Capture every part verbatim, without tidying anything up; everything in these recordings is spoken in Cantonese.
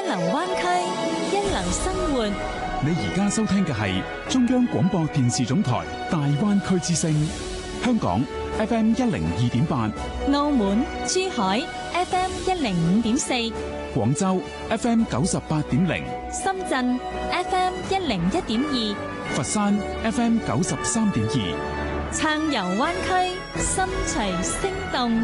流灣區，一流生活。 你而家收聽嘅係中央廣播電視總台大灣區之聲，香港 F M 一零二點八， 澳門、珠海 F M 一零五點四， 廣州 F M 九十八點零， 深圳 F M 一零一點二， 佛山 F M 九十三點二， 暢遊灣區，心隨聲動。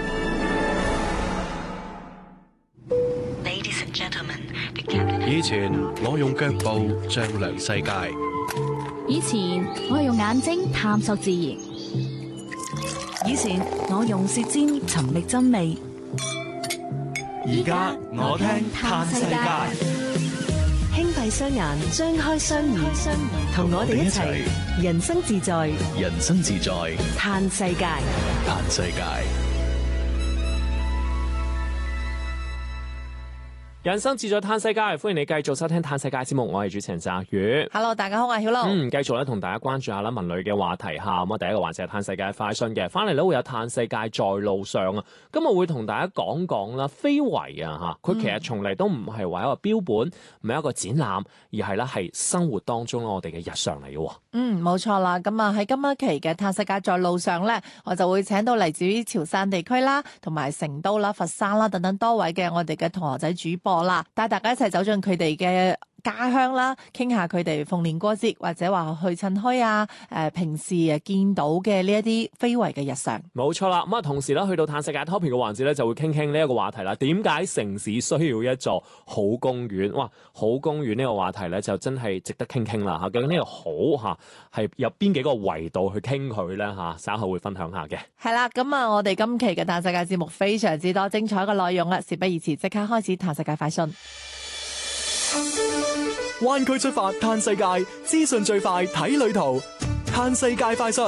以前我用腳步丈量世界， 以前我用眼睛探索自然，以前我用舌尖尋覓真味， 而家我聽嘆世界。 輕閉雙眼，張開雙耳，同我哋一齊人生自在， 人生自在嘆世界， 嘆世界。 人生自在嘆世界，歡迎你繼續收聽嘆世界節目，我係主持人澤宇。 Hello， 大家好，我係曉樂。 嗯，繼續咧同大家關注下啦文旅嘅話題下，咁啊第一個環節係嘆世界快訊嘅，翻嚟咧會有嘆世界在路上啊。今日會同大家講講啦非遺啊吓，佢其實從嚟都唔係話一個標本，唔係一個展覽，而係咧係生活當中我哋嘅日常嚟嘅。 嗯，冇錯啦。咁啊喺今一期嘅嘆世界在路上咧，我就會請到嚟自於潮汕地區啦，同埋成都啦、佛山啦等等多位嘅我哋嘅同學仔主播啦，帶大家一齊走進佢哋嘅家鄉啦，傾下佢哋逢年過節或者話去趁墟啊，誒平時誒見到嘅呢一啲非遺嘅日常。冇錯啦，咁啊同時咧去到嘆世界 topic 嘅環節咧，就會傾傾呢一個話題啦。點解城市需要一座好公園？哇，好公園呢個話題咧就真係值得傾傾啦嚇。究竟呢個好嚇係有邊幾個維度去傾佢咧嚇？稍後會分享下嘅。係啦，咁啊我哋今期嘅嘆世界節目非常之多精彩嘅內容啦，事不宜遲，即刻開始嘆世界快訊。 灣區出發嘆世界，資訊最快睇旅途，嘆世界快訊。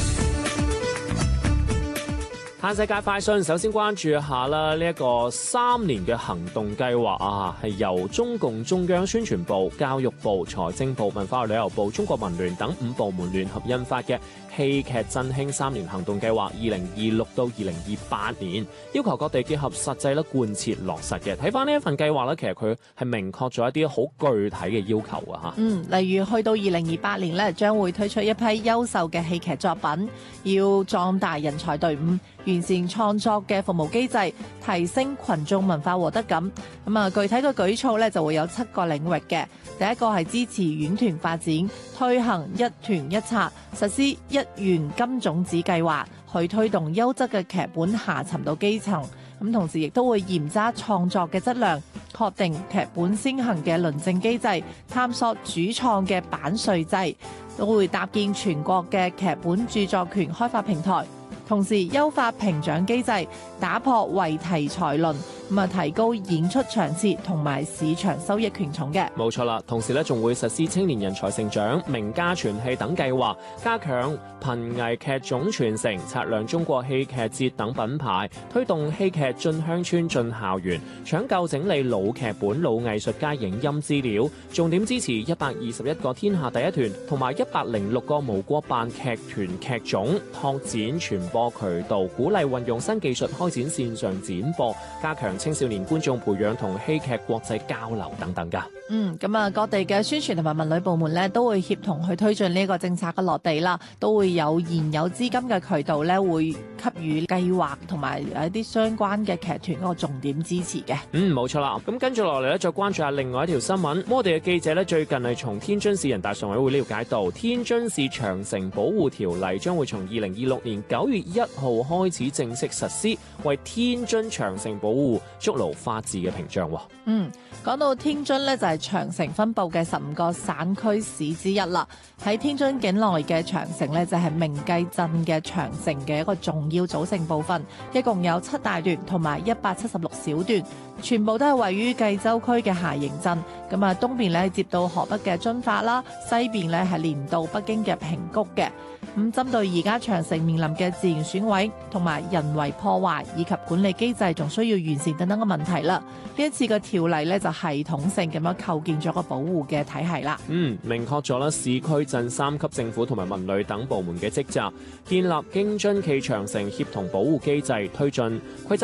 嘆世界快訊，首先關注一下啦，呢一個三年嘅行動計劃啊，係由中共中央宣傳部、教育部、財政部、文化旅遊部、中國文聯等五部門聯合印發嘅戲劇振興三年行動計劃，二零二六到二零二八年，要求各地結合實際咧貫徹落實嘅。睇翻呢一份計劃咧，其實佢係明確咗一啲好具體嘅要求啊吓。嗯，例如去到二零二八年咧，將會推出一批優秀嘅戲劇作品，要壯大人才隊伍，完善創作嘅服務機制，提升群眾文化獲得感。咁啊，具體嘅舉措咧就會有七個領域嘅。第一個係支持院團發展，推行一團一策，實施一元金種子計劃，去推動優質嘅劇本下沉到基層。咁同時亦都會嚴揸創作嘅質量，確定劇本先行嘅論證機制，探索主創嘅版稅制，都會搭建全國嘅劇本著作權開發平台。同時優化評獎機制，打破唯題材論，咁啊提高演出場次同埋市場收益權重嘅。冇錯啦，同時咧仲會實施青年人才成長、名家傳戲等計劃，加強瀕危劇種傳承，擦亮中國戲劇節等品牌，推動戲劇進鄉村、進校園，搶救整理老劇本、老藝術家影音資料，重點支持一百二十一個天下第一團同埋一百零六個無國辦劇團劇種，拓展傳播渠道，鼓勵運用新技術開展線上展播，加強青少年觀眾培養同戲劇國際交流等等噶。嗯，咁啊，各地嘅宣傳同埋文旅部門咧，都會協同去推進呢個政策嘅落地啦，都會有現有資金嘅渠道咧，會給予計劃同埋一啲相關嘅劇團嗰個重點支持嘅。嗯，冇錯啦。咁跟住落嚟咧，再關注下另外一條新聞。我哋嘅記者咧，最近係從天津市人大常委會了解到，天津市長城保護條例將會從二零二六年九月一號開始正式實施，為天津長城保護築牢法治嘅屏障。嗯，講到天津咧，就係長城分佈嘅十五個省區市之一啦。喺天津境內嘅長城咧，就係明計鎮嘅長城嘅一個重要組成部分，一共有七大段同埋一百七十六小段，全部都係位於計州區嘅下營鎮。咁啊，東邊咧接到河北嘅遵化啦，西邊咧係連到北京嘅平谷嘅。咁針對而家長城面臨嘅自然損毀同埋人為破壞以及管理機制仲需要完善等等嘅問題啦，呢一次嘅條例咧就系統性咁樣構建咗個保護嘅體系啦。嗯，明確咗啦市區鎮三級政府同埋文旅等部門嘅職責，建立京津冀長城協同保護機制，推進規則